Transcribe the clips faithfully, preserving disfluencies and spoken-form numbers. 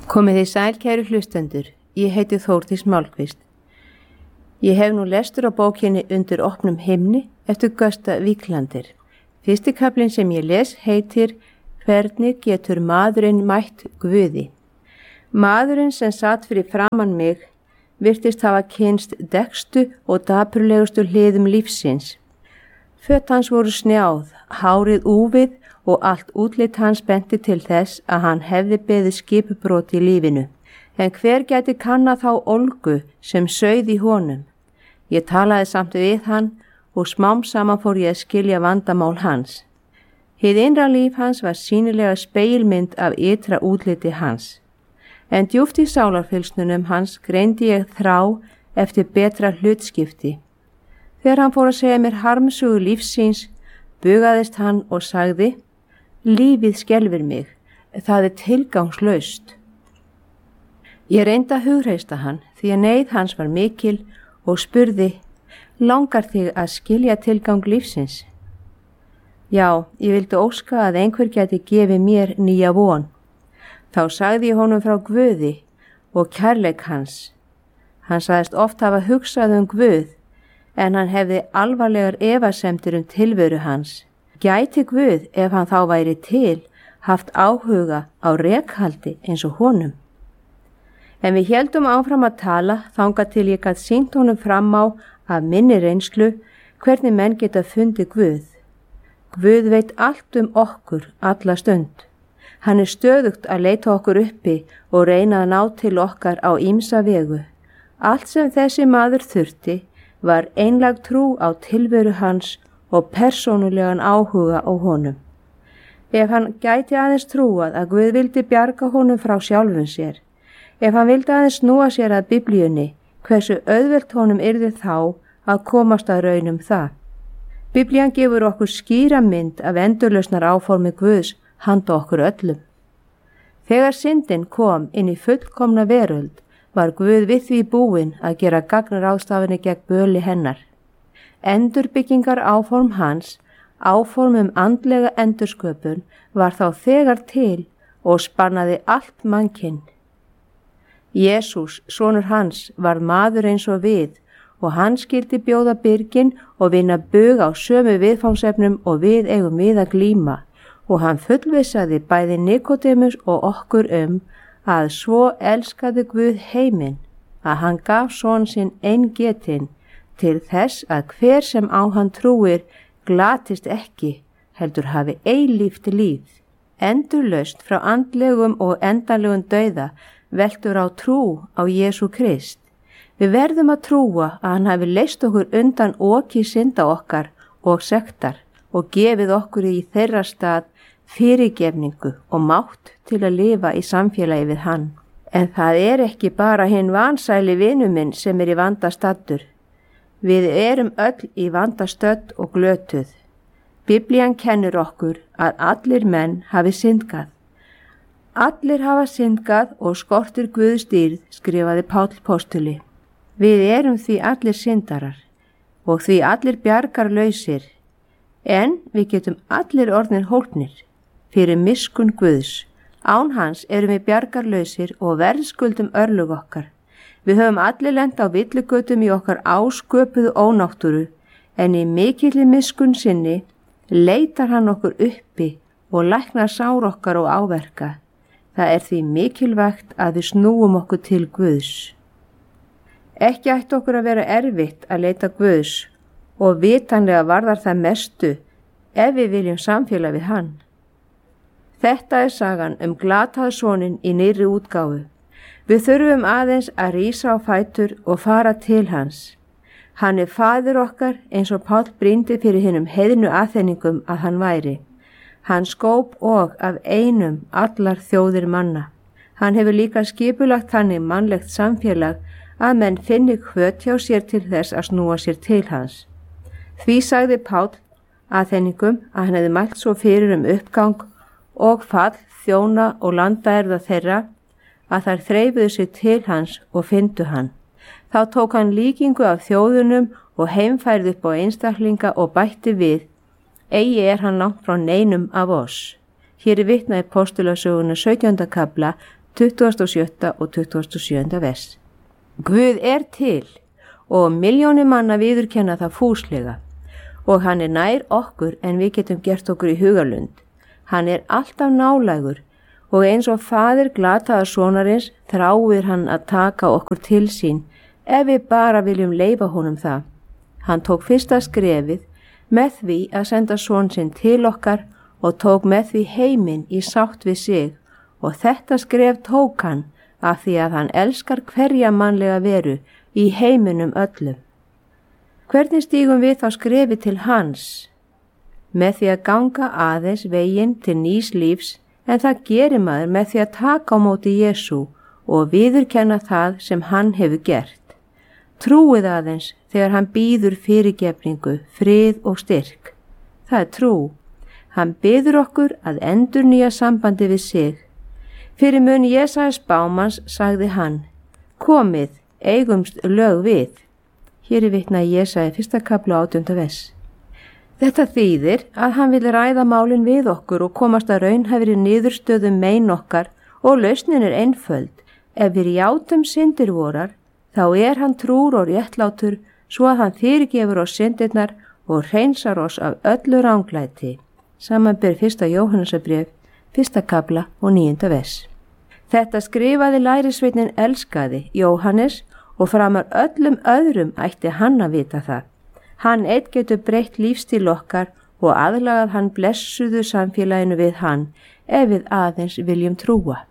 Komið þið sæl, kæru hlustendur, ég heiti Þórdís Málkvist. Ég hef nú lestur á bókinni Undir opnum himni eftir Gösta Víklander. Fyrsti kaflinn sem ég les heitir Hvernig getur maðurinn mætt Guði? Maðurinn sem satt fyrir framan mig virtist hafa kynst dekkstu og dapurlegustu hliðum lífsins. Föt hans voru snjáð, hárið úfið og allt útlit hans benti til þess að hann hefði beðið skipbrot í lífinu. En hver gæti kanna þá ólgu sem sauð í honum? Ég talaði samt við hann og smám saman fór ég að skilja vandamál hans. Hið innra líf hans var sýnilega spegilmynd af ytra útliti hans. En djúpt í sálarfylgsnunum hans greindi ég þrá eftir betra hlutskipti. Þegar hann fór að segja mér harmsugu lífsins, bugaðist hann og sagði: Lífið skelfir mig, það er tilgangslaust. Ég reyndi að hugreista hann því að neyð hans var mikil og spurði: Langar þig að skilja tilgang lífsins? Já, ég vildi óska að einhver gæti gefið mér nýja von. Þá sagði ég honum frá Guði og kærleik hans. Hann sagðist oft hafa hugsað um Guð, en hann hefði alvarlegar efasemdir um tilveru hans. Gæti Guð, ef hann þá væri til, haft áhuga á rekhaldi eins og honum? En við héldum áfram að tala þangað til ég gat sýnt honum fram á af minni reynslu hvernig menn geta fundið Guð. Guð veit allt um okkur alla stund. Hann er stöðugt að leita okkur uppi og reyna að ná til okkar á ýmsa vegu. Allt sem þessi maður þurfti var einlæg trú á tilveru hans og persónulegan áhuga á honum. Ef hann gæti aðeins trúað að Guð vildi bjarga honum frá sjálfum sér, ef hann vildi aðeins snúa sér að Biblíunni, hversu auðvelt honum yrði þá að komast að raun um það. Biblían gefur okkur skýra mynd af endurlausnar áformi Guðs handa okkur öllum. Þegar syndin kom inn í fullkomna veröld, var Guð við því búinn að gera gagnaráðstafanir gegn böli hennar. Endurbyggingar áform hans, áform um andlega endursköpun, var þá þegar til og spannaði allt mannkinn. Jesús, sonur hans, var maður eins og við og hann skyldi bjóða byrgin og vinna bug á sömu viðfangsefnum og við eigum við að glíma, og hann fullvissaði bæði Nikodemus og okkur um að svo elskaði Guð heiminn að hann gaf son sinn eingetinn til þess að hver sem á hann trúir glatist ekki, heldur hafi eilíft líf. Endurlaust frá andlegum og endanlegum dauða veltur á trú á Jesú Krist. Við verðum að trúa að hann hafi leyst okkur undan oki synda okkar og sektar og gefið okkur í þeirra stað fyrirgefningu og mátt til að lifa í samfélagi við hann. En það er ekki bara hinn vansæli vinur minn sem er í vanda staddur. Við erum öll í vanda stödd og glötuð. Biblían kennir okkur að allir menn hafi syndgað. Allir hafa syndgað og skortir Guðs dýrð, skrifaði Páll postuli. Við erum því allir syndarar og því allir bjargarlausir, en við getum allir orðnir hólpnir fyrir miskunn Guðs. Án hans erum við bjargarlausir og verðskuldum örlög okkar. Við höfum allir lent á villigötum í okkar ásköpuðu ónáttúru, en í mikilli miskunn sinni leitar hann okkur uppi og læknar sár okkar og áverka. Það er því mikilvægt að við snúum okkur til Guðs. Ekki ætti okkur að vera erfitt að leita Guðs og vitanlega varðar það mestu ef við viljum samfélag við hann. Þetta er sagan um glataðsoninn í nýrri útgáfu. Við þurfum aðeins að rísa á fætur og fara til hans. Hann er faðir okkar eins og Páll brýndi fyrir hinum heiðnu aðþenningum að hann væri. Hann skóp og af einum allar þjóðir manna. Hann hefur líka skipulagt þannig mannlegt samfélag að menn finni hvöt hjá sér til þess að snúa sér til hans. Því sagði Páll aðþenningum að hann hefði mælt svo fyrir um uppgang og fall þjóna og landaerða þeirra að þær þreifuðu sig til hans og fyndu hann. Þá tók hann líkingu af þjóðunum og heimfærði upp á einstaklinga og bætti við: Eigi er hann langt frá neinum af oss. Hér er vitnað í postulasöguna sautjánda kafla, tuttugasta og sjötta og tuttugasta og sjöunda vers. Guð er til og milljónir manna viðurkenna það fúslega og hann er nær okkur en við getum gert okkur í hugarlund. Hann er alltaf nálægur og eins og faðir glataðar sonarins þráir hann að taka okkur til sín ef við bara viljum leyfa honum það. Hann tók fyrsta skrefið með því að senda son sinn til okkar og tók með því heiminn í sátt við sig og þetta skref tók hann af því að hann elskar hverja mannlega veru í heiminum öllum. Hvernig stígum við þá skrefi til hans? Með því að ganga aðeins veginn til nýs lífs, en það gerir maður með því að taka á móti Jesú og viðurkenna það sem hann hefur gert. Trúið aðeins þegar hann býður fyrirgefningu, frið og styrk. Það er trú. Hann biður okkur að endurnýja sambandi við sig. Fyrir mun Jesaja spámanns sagði hann, komið, eigumst lög við. Hér er vitnað í Jesaja fyrsta kafla átjánda vers. Þetta þýðir að hann vil ræða málin við okkur og komast að raunhæfri niðurstöðum mein okkar og lausnin er einföld. Ef við játum syndir vorar, þá er hann trúr og réttlátur svo að hann fyrirgefur oss syndirnar og hreinsar oss af öllu ranglæti. Samanber fyrsta Jóhannesarbréf, fyrsta kafla og níunda vers. Þetta skrifaði lærisveitnin elskaði Jóhannes og framar öllum öðrum ætti hann að vita það. Hann eitt getur breytt lífstíl okkar og aðlagað hann blessuðu samfélaginu við hann ef við aðeins viljum trúa.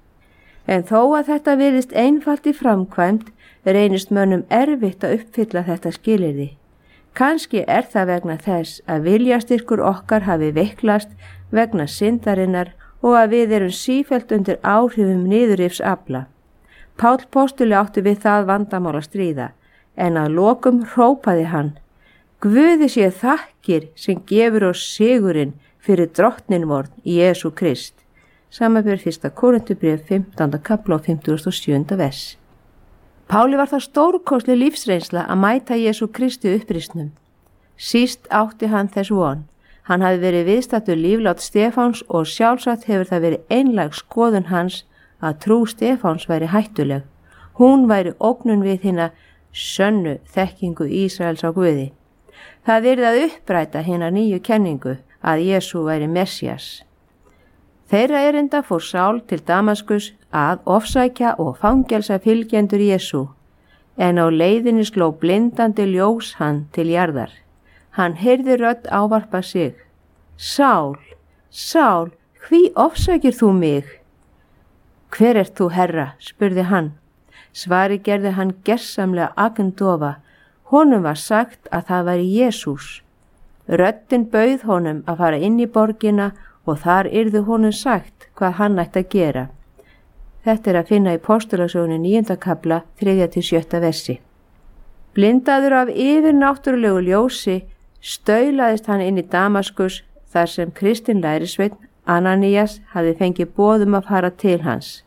En þó að þetta virðist einfalt í framkvæmd, reynist mönnum erfitt að uppfylla þetta skilyrði. Kannski er það vegna þess að viljastyrkur okkar hafi veiklast vegna syndarinnar og að við erum sífellt undir áhrifum niðurrifsafla. Páll postuli átti við það vandamál að stríða, en að lokum hrópaði hann, Guði sé þakkir sem gefur oss sigurinn fyrir drottnin vorn Jesú Krist. Samanber fyrsta Korinthubréf, fimmtánda kafla og fimmtugasta og sjöunda vers. Páli var það stórkostleg lífsreynsla að mæta Jesú Kristi upprisnum. Síst átti hann þess von. Hann hafi verið viðstattur líflát Stefáns og sjálfsagt hefur það verið einlæg skoðun hans að trú Stefáns væri hættuleg. Hún væri ógnun við hina sönnu þekkingu Ísraels á Guði. Það yrði að uppræta hina nýju kenningu að Jesú væri Messías. Þeirra erinda fór Sál til Damaskus að ofsækja og fangelsa fylgjendur Jesú, en á leiðinni sló blindandi ljós hann til jarðar. Hann heyrði rödd ávarpa sig. Sál, Sál, hví ofsækir þú mig? Hver ert þú, Herra? Spurði hann. Svari gerði hann gersamlega agndofa. Honum var sagt að það væri Jesús. Röddin bauð honum að fara inn í borgina og þar yrði honum sagt hvað hann ætti að gera. Þetta er að finna í Postulasögunni níunda kafla, þriðja til sjötta versi. Blindaður af yfirnáttúrulegu ljósi staulaðist hann inn í Damaskus þar sem kristinn lærisveinn Ananías hafði fengið boðum að fara til hans.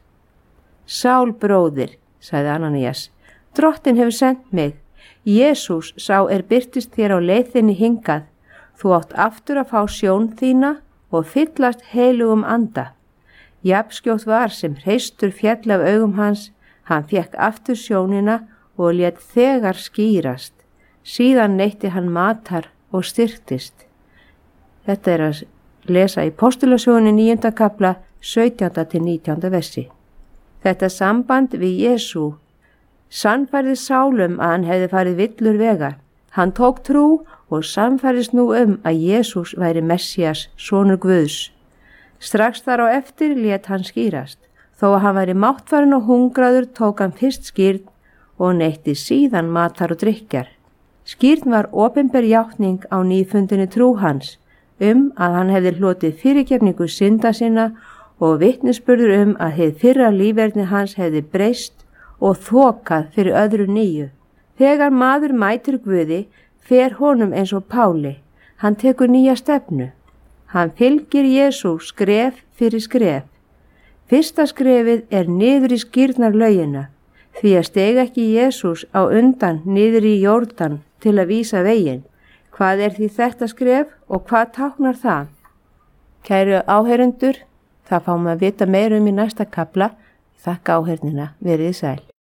Sál bróðir, sagði Ananías, drottin hefur sendt mig. Jesús sá er birtist þér á leiðinni hingað. Þú átt aftur að fá sjón þína og fyllast heilugum anda. Jafnskjótt var sem hreistur fjall af augum hans, hann fékk aftur sjónina og lét þegar skýrast. Síðan neytti hann matar og styrktist. Þetta er að lesa í Postulasögunni níunda kafla, sautjánda til nítjánda versi. Þetta samband við Jesú sannfærði Sálum að hann hefði farið villur vega. Hann tók trú og sannfærðist nú um að Jesús væri Messías, sonur Guðs. Strax þar á eftir lét hann skýrast. Þó að hann væri máttfarinn og hungraður tók hann fyrst skýrn og neytti síðan matar og drykkjar. Skýrn var opinber játning á nýfundinni trú hans um að hann hefði hlotið fyrirgefningu synda sinna og vitnisburður um að hið fyrra líferni hans hefði breyst og þokað fyrir öðru nýju. Þegar maður mætir Guði, fer honum eins og Páli. Hann tekur nýja stefnu. Hann fylgir Jesú skref fyrir skref. Fyrsta skrefið er niður í skírnarlaugina, því að steg ekki Jesús á undan niður í Jórdan til að vísa veginn. Hvað er því þetta skref og hvað táknar það? Kæru áheyrendur, það fáum að vita meira um í næsta kafla, Þakka áhernina, verið sæl.